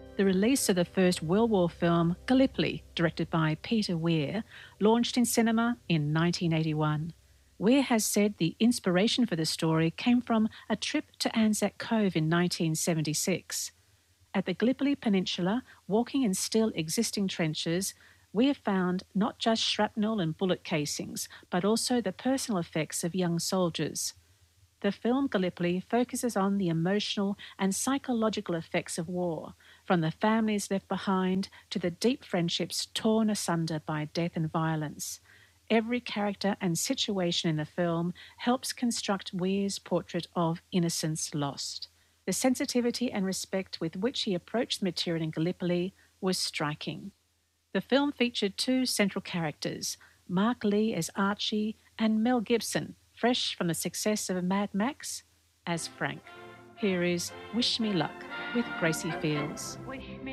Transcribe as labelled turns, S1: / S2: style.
S1: The release of the first World War film, Gallipoli, directed by Peter Weir, launched in cinema in 1981. Weir has said the inspiration for the story came from a trip to Anzac Cove in 1976. At the Gallipoli Peninsula, walking in still existing trenches, Weir found not just shrapnel and bullet casings, but also the personal effects of young soldiers. The film Gallipoli focuses on the emotional and psychological effects of war, from the families left behind to the deep friendships torn asunder by death and violence. Every character and situation in the film helps construct Weir's portrait of innocence lost. The sensitivity and respect with which he approached the material in Gallipoli was striking. The film featured two central characters, Mark Lee as Archie and Mel Gibson, fresh from the success of Mad Max, as Frank. Here is Wish Me Luck with Gracie Fields.